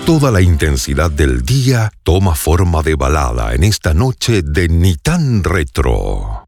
Toda la intensidad del día toma forma de balada en esta noche de Ni tan retro.